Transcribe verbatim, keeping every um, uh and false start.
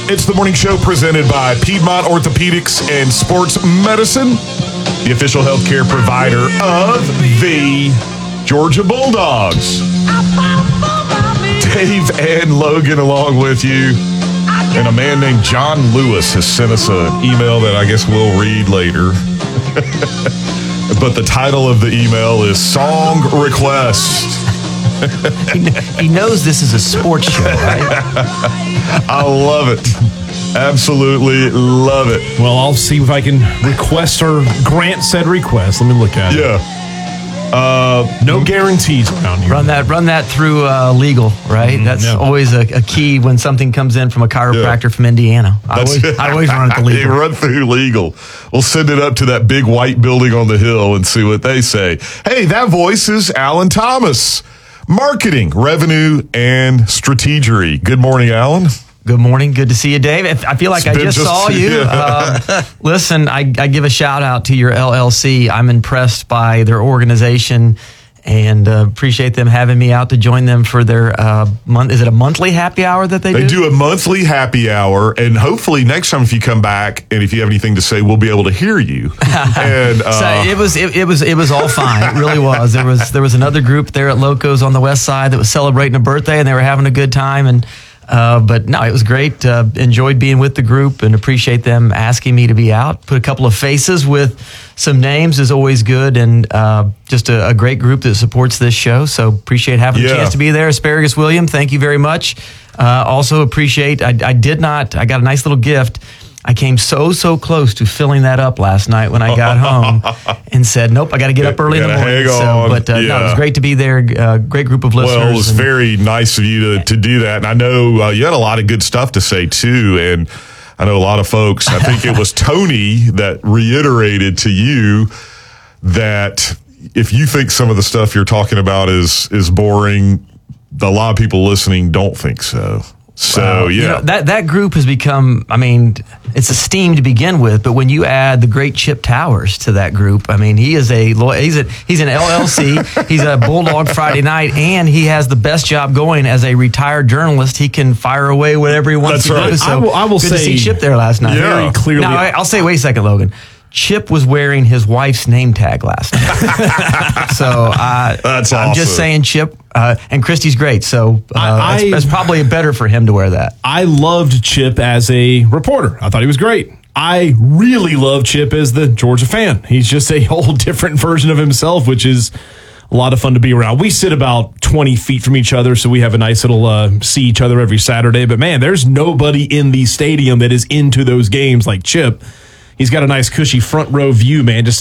It's the morning show presented by Piedmont Orthopedics and Sports Medicine, the official healthcare provider of the Georgia Bulldogs. Dave and Logan along with you. And a man named John Lewis has sent us an email that I guess we'll read later. But the title of the email is Song Request. he, he knows this is a sports show, right? I love it. Absolutely love it. Well, I'll see if I can request or grant said request. Let me look at it. Yeah. Uh, no guarantees around here. Run that, run that through uh, legal, right? Mm, That's no. always a, a key when something comes in from a chiropractor yeah. from Indiana. I always, I always run it to legal. Run through legal. We'll send it up to that big white building on the hill and see what they say. Hey, that voice is Alan Thomas, marketing, revenue, and strategery. Good morning, Alan. Good morning. Good to see you, Dave. I feel like it's I just, just saw you. Yeah. Uh, listen, I, I give a shout out to your L L C. I'm impressed by their organization and uh, appreciate them having me out to join them for their uh, month. Is it a monthly happy hour that they, they do? They do a monthly happy hour, and hopefully next time if you come back and if you have anything to say, we'll be able to hear you. and uh, so it was it, it was it was all fine. It really was. There was there was another group there at Locos on the west side that was celebrating a birthday, and they were having a good time. And Uh, but no, it was great. Uh, enjoyed being with the group and appreciate them asking me to be out. Put a couple of faces with some names is always good, and uh, just a, a great group that supports this show. So appreciate having yeah. a chance to be there. Asparagus William, thank you very much. Uh, also appreciate, I, I did not, I got a nice little gift. I came so, so close to filling that up last night when I got home and said, nope, I got to get up early in the morning. So, but uh, yeah. no, it was great to be there. Uh, great group of listeners. Well, it was and, very nice of you to, to do that. And I know uh, you had a lot of good stuff to say, too. And I know a lot of folks, I think it was Tony that reiterated to you that if you think some of the stuff you're talking about is is boring, a lot of people listening don't think so. So, wow. yeah. You know, that, that group has become, I mean, it's esteemed to begin with, but when you add the great Chip Towers to that group, I mean, he is a, he's a, he's an L L C, he's a Bulldog Friday night, and he has the best job going as a retired journalist. He can fire away whatever he wants That's to right. do. So I will, I will good say, to see Chip there last night. Yeah. Very clearly. Now, I'll say, wait a second, Logan. Chip was wearing his wife's name tag last night. so uh, that's I'm awesome. just saying, Chip, uh, and Christy's great. So uh, I, that's, that's probably better for him to wear that. I loved Chip as a reporter. I thought he was great. I really love Chip as the Georgia fan. He's just a whole different version of himself, which is a lot of fun to be around. We sit about twenty feet from each other, so we have a nice little uh, see each other every Saturday. But, man, there's nobody in the stadium that is into those games like Chip. He's got a nice cushy front row view, man. Just